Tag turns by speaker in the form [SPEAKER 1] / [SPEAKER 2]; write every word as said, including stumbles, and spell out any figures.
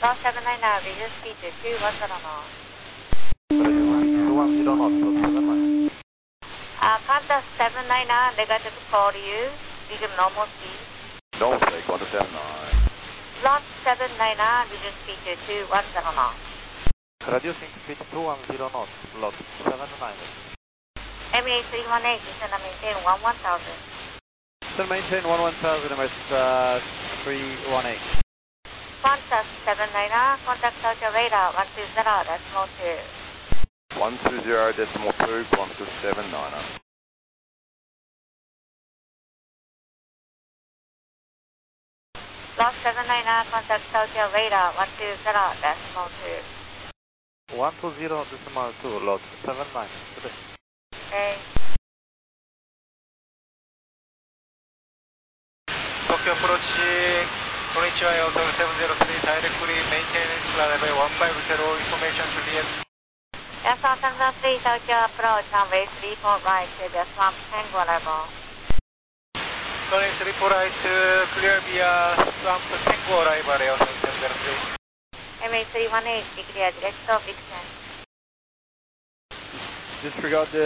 [SPEAKER 1] Lost seven nine nine, visual speed to two one zero knots.
[SPEAKER 2] two one zero knots, seven nine.
[SPEAKER 1] Uh, contact seven nine nine, negative for you, medium normal speed.
[SPEAKER 2] Normal speed, contact seven nine.
[SPEAKER 1] Lost seven nine nine, visual speed to two one zero knots.
[SPEAKER 2] Reducing speed two one zero knots, lot seven nine.
[SPEAKER 1] M A three one eight, descend and maintain one one thousand.
[SPEAKER 2] Still maintain one one thousand, M S uh, three one eight.
[SPEAKER 1] Contact seven nine nine, contact Tokyo radar one two zero, decimal two.
[SPEAKER 2] one two zero decimal two, contact seven nine nine.
[SPEAKER 1] Lost seven nine nine, contact Tokyo radar one two zero, decimal two.
[SPEAKER 2] one two zero decimal two, lot seven nine.
[SPEAKER 1] Okay.
[SPEAKER 3] Tokyo approach, konnichiwa, Hotel seven zero three, directly maintenance level one five zero, information to D M.
[SPEAKER 1] Yes, seven zero three, Tokyo approach, runway three four right to the swamp Tango level.
[SPEAKER 3] Runway three four right, clear via swamp Tango arrival, Hotel seven zero three.
[SPEAKER 1] M A three one eight, declare direct of extent.
[SPEAKER 2] Disregard the